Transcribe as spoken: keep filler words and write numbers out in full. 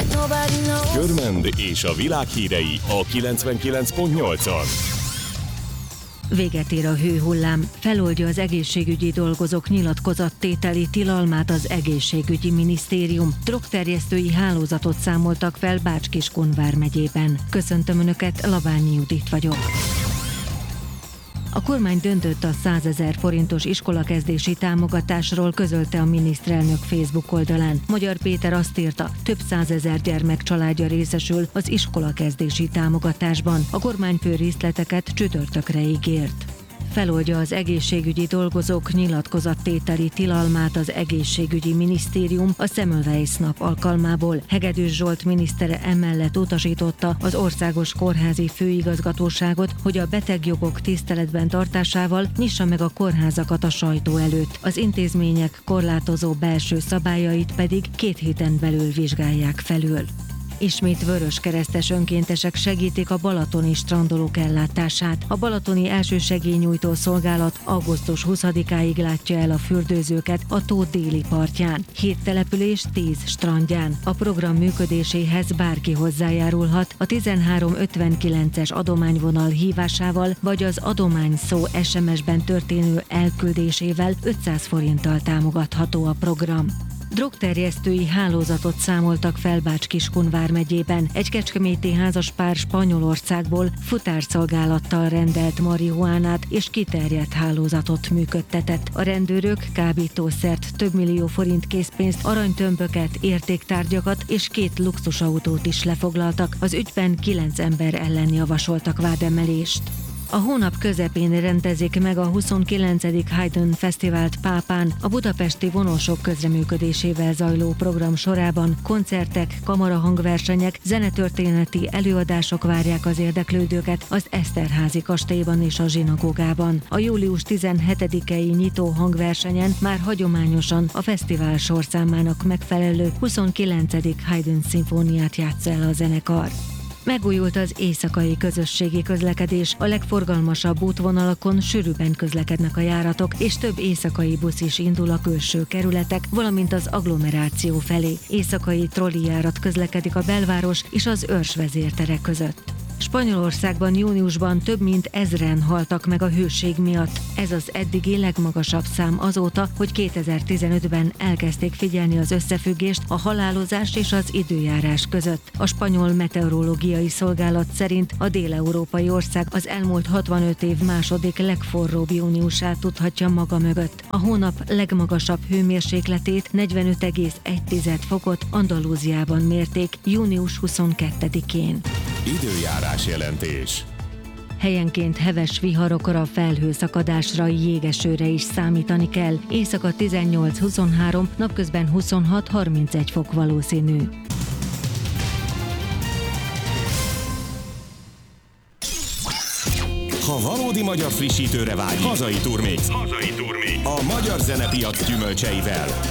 Körmend és a világ hírei a kilencvenkilenc pont nyolcon. Véget ér a hőhullám, feloldja az egészségügyi dolgozók nyilatkozattételi tilalmát az egészségügyi minisztérium. Drogterjesztői hálózatot számoltak fel Bács-Kiskun vármegyében. Köszöntöm Önöket, Laványi Judit vagyok. A kormány döntött a százezer forintos iskolakezdési támogatásról, közölte a miniszterelnök Facebook oldalán. Magyar Péter azt írta, több százezer gyermek családja részesül az iskolakezdési támogatásban. A kormányfő részleteket csütörtökre ígért. Feloldja az egészségügyi dolgozók nyilatkozattételi tilalmát az egészségügyi minisztérium a Semmelweis nap alkalmából. Hegedűs Zsolt minisztere emellett utasította az Országos Kórházi Főigazgatóságot, hogy a betegjogok tiszteletben tartásával nyissa meg a kórházakat a sajtó előtt. Az intézmények korlátozó belső szabályait pedig két héten belül vizsgálják felül. Ismét vöröskeresztes önkéntesek segítik a balatoni strandolók ellátását. A balatoni elsősegélynyújtó szolgálat augusztus huszadikáig látja el a fürdőzőket a tó déli partján. Hét település, tíz strandján. A program működéséhez bárki hozzájárulhat a tizenhárom ötvenkilences adományvonal hívásával, vagy az adomány szó es em es-ben történő elküldésével ötszáz forinttal támogatható a program. Drogterjesztői hálózatot számoltak fel Bács-Kiskun vármegyében. Egy kecskeméti házaspár Spanyolországból futárszolgálattal rendelt marihuánát és kiterjedt hálózatot működtetett. A rendőrök kábítószert, több millió forint készpénzt, aranytömböket, értéktárgyakat és két luxusautót is lefoglaltak. Az ügyben kilenc ember ellen javasoltak vádemelést. A hónap közepén rendezik meg a huszonkilencedik Haydn Fesztivált Pápán. A budapesti vonósok közreműködésével zajló program sorában koncertek, kamarahangversenyek, zenetörténeti előadások várják az érdeklődőket az Eszterházy kastélyban és a zsinagógában. A július tizenhetedikei nyitó hangversenyen már hagyományosan a fesztivál sorszámának megfelelő huszonkilencedik Haydn szimfóniát játssza el a zenekar. Megújult az éjszakai közösségi közlekedés, a legforgalmasabb útvonalakon sűrűbben közlekednek a járatok, és több éjszakai busz is indul a külső kerületek, valamint az agglomeráció felé. Éjszakai trollijárat közlekedik a belváros és az Örs vezértere között. Spanyolországban júniusban több mint ezren haltak meg a hőség miatt. Ez az eddigi legmagasabb szám azóta, hogy kétezer-tizenötben elkezdték figyelni az összefüggést a halálozás és az időjárás között. A spanyol meteorológiai szolgálat szerint a dél-európai ország az elmúlt hatvanöt év második legforróbb júniusát tudhatja maga mögött. A hónap legmagasabb hőmérsékletét negyvenöt egész egy fokot Andalúziában mérték június huszonkettedikén. Időjárás jelentés. Helyenként heves viharokra, felhőszakadásra, jégesőre is számítani kell. Éjszaka tizennyolc-huszonhárom, napközben huszonhat-harmincegy fok valószínű. Ha valódi magyar frissítőre vágyik, hazai turmix. Hazai turmix. A magyar zenepiac gyümölcseivel.